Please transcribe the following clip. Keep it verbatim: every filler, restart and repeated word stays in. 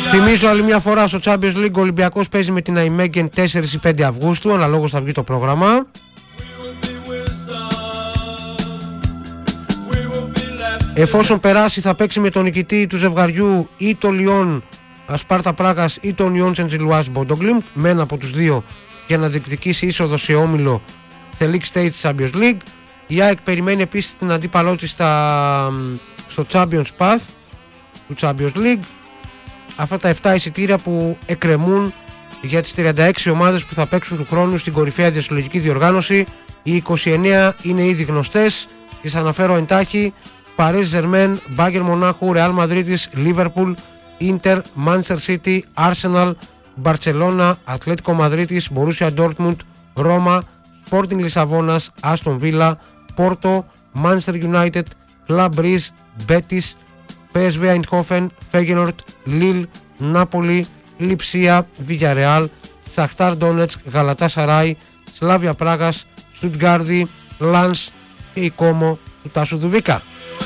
Θυμίζω άλλη μια φορά στο Champions League ο Ολυμπιακός παίζει με την Αϊμέγεν τέσσερις ή πέντε Αυγούστου, αναλόγως θα βγει το πρόγραμμα. Εφόσον περάσει θα παίξει με τον νικητή του ζευγαριού ή το Λιόν Σπάρτα Πράγας ή τον Ιόν Σεντζιλουάς Μποντογκλίμπ, με ένα από τους δύο για να διεκδικήσει είσοδο σε όμιλο League Stage Champions League. Η ΑΕΚ περιμένει επίσης την αντίπαλό της στα, στο Champions Path του Champions League. Αυτά τα επτά εισιτήρια που εκκρεμούν για τις τριάντα έξι ομάδες που θα παίξουν του χρόνου στην κορυφαία διασυλλογική διοργάνωση. Οι είκοσι εννέα είναι ήδη γνωστές, τις αναφέρω εντάχει: Paris Germain, Bayern Μονάχου, Real Madrid, Liverpool, Inter, Manchester City, Arsenal, Barcelona, Atletico Madrid, Borussia Dortmund, Roma, Sporting Λισαβόνας, Aston Villa, Porto, Manchester United, Club Brugge, Betis, πι ες βι Eindhoven, Feyenoord, Lille, Napoli, Lipsia, Villarreal, Shakhtar Donetsk, Galatasaray, Slavia Πράγας, Stuttgart, Lens και η Como του Τάσου Δουβίκα.